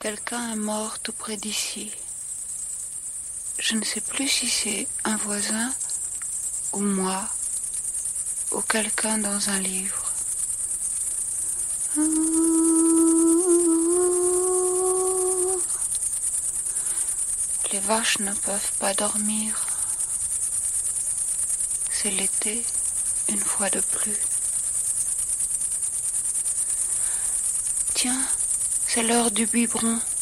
Quelqu'un est mort tout près d'ici. Je ne sais plus si c'est un voisin ou moi ou quelqu'un dans un livre. Les vaches ne peuvent pas dormir. C'est l'été, une fois de plus. Tiens, c'est l'heure du biberon.